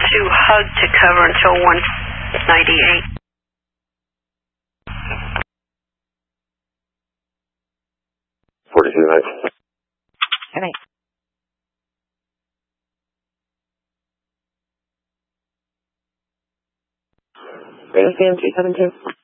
to hug to cover until 198. Good night. Radio CM 272.